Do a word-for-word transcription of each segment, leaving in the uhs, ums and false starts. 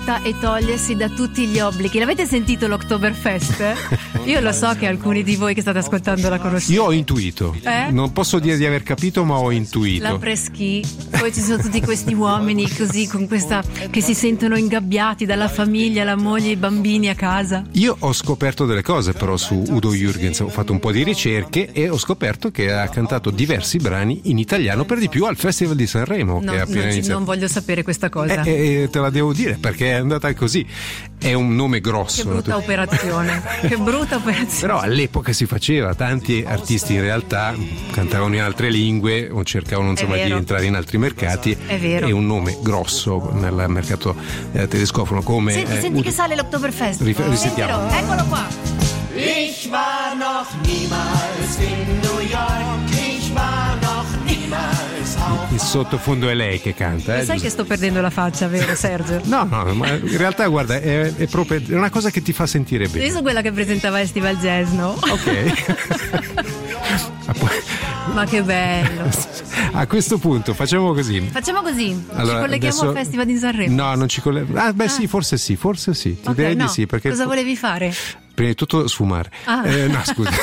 e togliersi da tutti gli obblighi. L'avete sentito l'Oktoberfest? Io lo so che alcuni di voi che state ascoltando la conoscete. Io ho intuito, eh? non posso dire di aver capito, ma ho intuito. La preschi, poi ci sono tutti questi uomini così con questa che si sentono ingabbiati dalla famiglia, la moglie, i bambini a casa. Io ho scoperto delle cose però su Udo Jürgens, ho fatto un po' di ricerche e ho scoperto che ha cantato diversi brani in italiano, per di più al Festival di Sanremo, No, che è appena non, ci, iniziato. non voglio sapere questa cosa. Eh, eh, te la devo dire perché è andata così. È un nome grosso. Che brutta operazione. Che brutta operazione. Però all'epoca si faceva, tanti artisti in realtà cantavano in altre lingue o cercavano insomma di entrare in altri mercati. È vero. E un nome grosso nel mercato eh, tedescofono come Senti, eh, senti Udo. Che sale l'Oktoberfest. Rif- risentiamo. Eccolo qua. Ich war noch niemals in New York, ich war noch niemals auf. Il sottofondo è lei che canta, eh? Sai che sto perdendo la faccia, vero Sergio? No, no, ma in realtà guarda, è, è proprio è una cosa che ti fa sentire bene. Io sono quella che presentava Festival Jazz, no? Ok. Ma che bello. A questo punto facciamo così. Facciamo così. Allora, ci colleghiamo adesso... al Festival di Sanremo. No, non ci colleghiamo. Ah, beh, Ah. sì, forse sì, forse sì. Ti Ok, direi no. di sì. Perché Cosa volevi fare? Prima di tutto sfumare. Ah. Eh, no, scusa.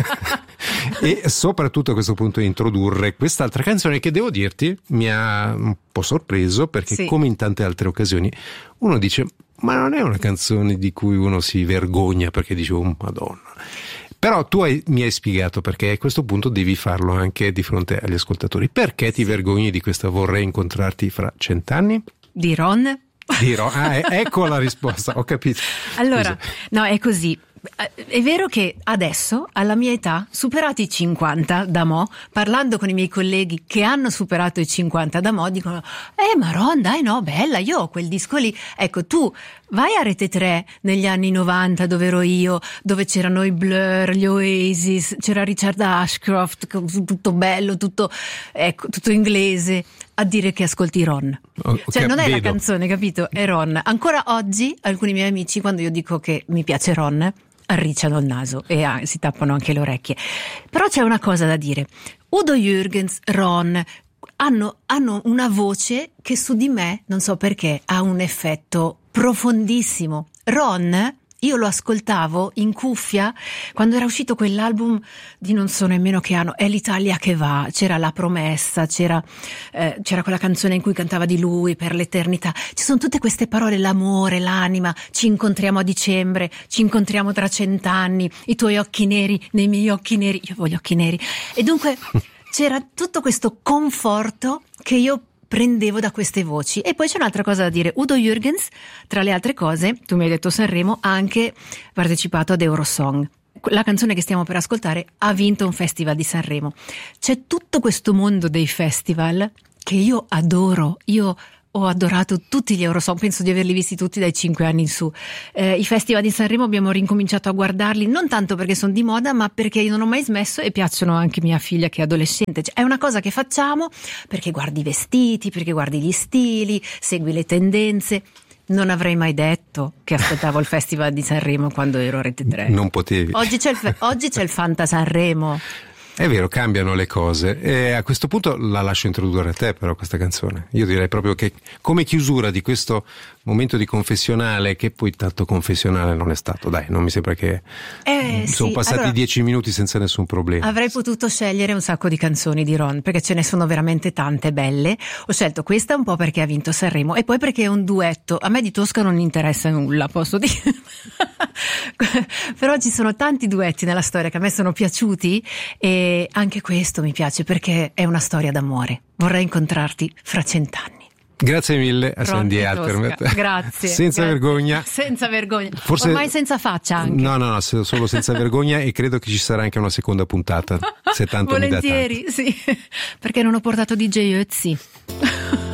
E soprattutto a questo punto introdurre quest'altra canzone che devo dirti mi ha un po' sorpreso perché Sì. come in tante altre occasioni uno dice ma non è una canzone di cui uno si vergogna perché dice oh madonna. Però tu hai, mi hai spiegato perché a questo punto devi farlo anche di fronte agli ascoltatori. Perché ti vergogni di questa Vorrei incontrarti fra cent'anni? Di Ron? Dirò, ah, eh, ecco la risposta, ho capito. Allora, Scusa. no, è così. È vero che adesso, alla mia età, superati i cinquanta da mo', parlando con i miei colleghi che hanno superato i cinquanta da mo', dicono eh ma Ron, dai no, bella, io ho quel disco lì. Ecco, tu vai a Rete tre negli anni novanta dove ero io, dove c'erano i Blur, gli Oasis, c'era Richard Ashcroft, tutto bello, tutto, ecco, tutto inglese, a dire che ascolti Ron. Okay, Cioè non è vedo. la canzone, capito? È Ron. Ancora oggi alcuni miei amici, quando io dico che mi piace Ron, arricciano il naso e ah, si tappano anche le orecchie. Però c'è una cosa da dire. Udo Jürgens, Ron hanno, hanno una voce che su di me, non so perché, ha un effetto profondissimo. Ron, io lo ascoltavo in cuffia quando era uscito quell'album di non so nemmeno che anno, È l'Italia che va, c'era La Promessa, c'era, eh, c'era quella canzone in cui cantava di lui per l'eternità, ci sono tutte queste parole, l'amore, l'anima, ci incontriamo a dicembre, ci incontriamo tra cent'anni, i tuoi occhi neri nei miei occhi neri, io voglio occhi neri, e dunque c'era tutto questo conforto che io prendevo da queste voci. E poi c'è un'altra cosa da dire. Udo Jürgens, tra le altre cose, tu mi hai detto Sanremo, ha anche partecipato ad Eurosong. La canzone che stiamo per ascoltare ha vinto un festival di Sanremo. C'è tutto questo mondo dei festival che io adoro. Io ho adorato tutti gli Eurosong, penso di averli visti tutti dai cinque anni in su. Eh, I festival di Sanremo abbiamo rincominciato a guardarli, non tanto perché sono di moda, ma perché io non ho mai smesso e piacciono anche mia figlia che è adolescente. Cioè, è una cosa che facciamo perché guardi i vestiti, perché guardi gli stili, segui le tendenze. Non avrei mai detto che aspettavo il Festival di Sanremo quando ero a Rete tre. Non potevi. Oggi c'è il, fe- oggi c'è il Fanta Sanremo. È vero, cambiano le cose e a questo punto la lascio introdurre a te però questa canzone. Io direi proprio che come chiusura di questo momento di confessionale, che poi tanto confessionale non è stato, dai, non mi sembra che Eh, sono sì, passati allora, dieci minuti senza nessun problema. avrei potuto scegliere un sacco di canzoni di Ron, perché ce ne sono veramente tante belle. Ho scelto questa un po' perché ha vinto Sanremo e poi perché è un duetto. A me di Tosca non interessa nulla, posso dire. Però ci sono tanti duetti nella storia che a me sono piaciuti e anche questo mi piace perché è una storia d'amore. Vorrei incontrarti fra cent'anni. Grazie mille a Sandy Pronti, Altermet. Tosca. Grazie. Senza grazie. vergogna. Senza vergogna. Forse... Ormai senza faccia anche. No, no, no, solo senza vergogna e credo che ci sarà anche una seconda puntata. Se tanto mi dà tanto. Volentieri, sì. Perché non ho portato D J Ötzi.